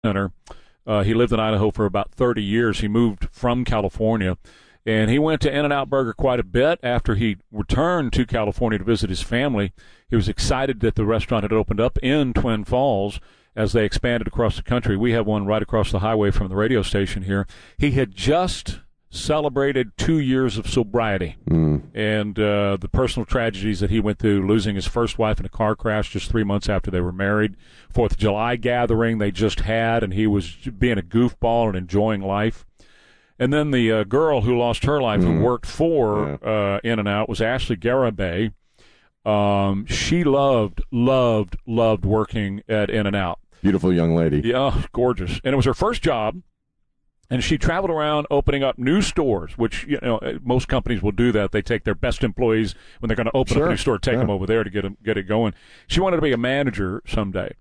center. He lived in Idaho for about 30 years. He moved from California, and he went to In-N-Out Burger quite a bit after he returned to California to visit his family. He was excited that the restaurant had opened up in Twin Falls as they expanded across the country. We have one right across the highway from the radio station here. He had just celebrated 2 years of sobriety, and the personal tragedies that he went through, losing his first wife in a car crash just 3 months after they were married, 4th of July gathering they just had, and he was being a goofball and enjoying life. And then the girl who lost her life who worked for In-N-Out was Ashley Garibay. She loved working at In-N-Out. Beautiful young lady. Yeah, gorgeous. And it was her first job. And she traveled around opening up new stores, which, most companies will do that. They take their best employees when they're going to open up a new store, take them over there to get it going. She wanted to be a manager someday.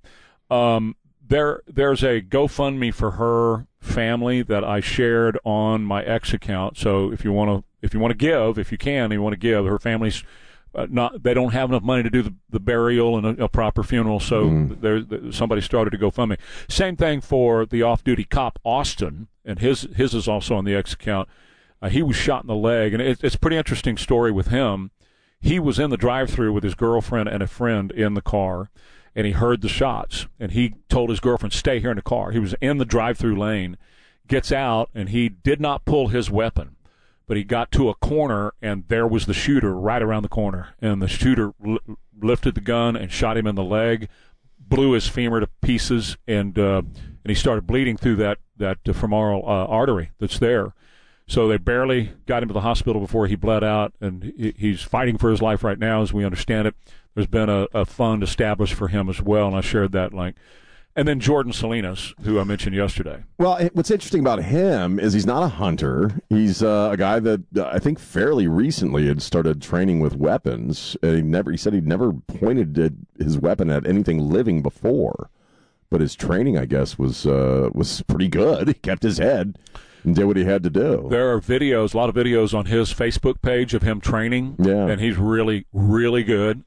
There's a GoFundMe for her family that I shared on my X account. So if you want to give, if you can, you want to give. Her family's they don't have enough money to do the burial and a proper funeral, so somebody started to GoFundMe. Same thing for the off-duty cop Austin, and his is also on the X account. He was shot in the leg, and it's a pretty interesting story with him. He was in the drive-thru with his girlfriend and a friend in the car, and he heard the shots, and he told his girlfriend, stay here in the car. He was in the drive-thru lane, gets out, and he did not pull his weapon. But he got to a corner, and there was the shooter right around the corner. And the shooter lifted the gun and shot him in the leg, blew his femur to pieces, and he started bleeding through that femoral artery that's there. So they barely got him to the hospital before he bled out, and he's fighting for his life right now, as we understand it. There's been a fund established for him as well, and I shared that link. And then Jordan Salinas, who I mentioned yesterday. Well, what's interesting about him is he's not a hunter. He's a guy that I think fairly recently had started training with weapons. He said he'd never pointed his weapon at anything living before, but his training, I guess, was pretty good. He kept his head and did what he had to do. There are a lot of videos on his Facebook page of him training, and he's really, really good.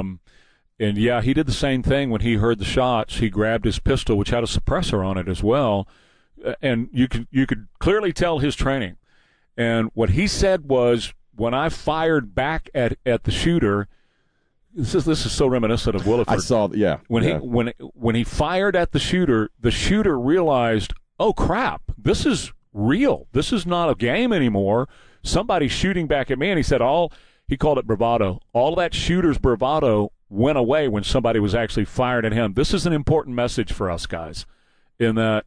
And, yeah, he did the same thing when he heard the shots. He grabbed his pistol, which had a suppressor on it as well, and you could clearly tell his training. And what he said was, when I fired back at the shooter, this is so reminiscent of Williford. I saw, When he fired at the shooter realized, oh, crap, this is real. This is not a game anymore. Somebody's shooting back at me, and he said he called it bravado. All that shooter's bravado went away when somebody was actually fired at him. This is an important message for us guys, in that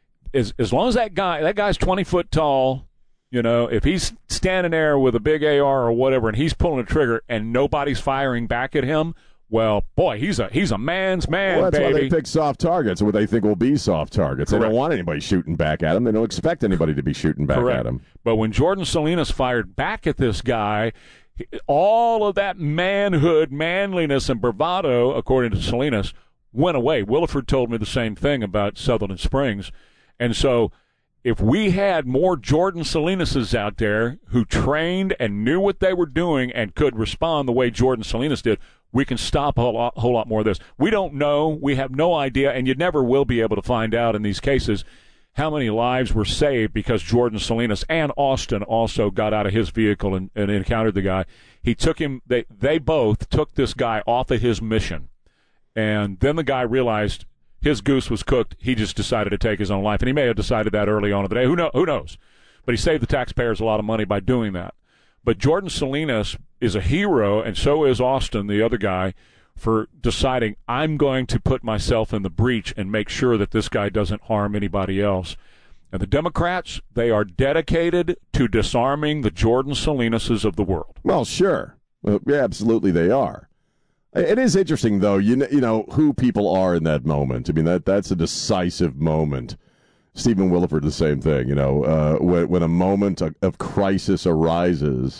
as long as that guy's 20 foot tall, if he's standing there with a big AR or whatever and he's pulling a trigger and nobody's firing back at him, well, boy, he's a man's man, that's baby. Why they pick soft targets, what they think will be soft targets. Correct. They don't want anybody shooting back at them. They don't expect anybody to be shooting back Correct. at them. But when Jordan Salinas fired back at this guy, all of that manhood, manliness, and bravado, according to Salinas, went away. Williford told me the same thing about Sutherland Springs. And so if we had more Jordan Salinases out there who trained and knew what they were doing and could respond the way Jordan Salinas did, we can stop a whole lot more of this. We don't know. We have no idea, and you never will be able to find out in these cases how many lives were saved because Jordan Salinas and Austin also got out of his vehicle and encountered the guy. He took him. They both took this guy off of his mission, and then the guy realized his goose was cooked. He just decided to take his own life, and he may have decided that early on in the day. Who knows? But he saved the taxpayers a lot of money by doing that. But Jordan Salinas is a hero, and so is Austin, the other guy, for deciding, I'm going to put myself in the breach and make sure that this guy doesn't harm anybody else. And the Democrats, they are dedicated to disarming the Jordan Salinases of the world. Well, sure. Yeah, absolutely they are. It is interesting, though, you know who people are in that moment. I mean, that's a decisive moment. Stephen Williford, the same thing, when a moment of crisis arises,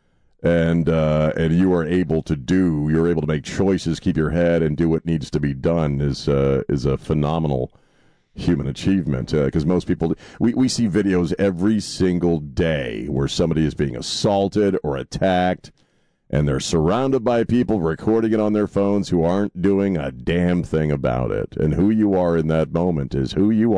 and you are able to make choices, keep your head, and do what needs to be done is a phenomenal human achievement. Because most people, we see videos every single day where somebody is being assaulted or attacked, and they're surrounded by people recording it on their phones who aren't doing a damn thing about it. And who you are in that moment is who you are.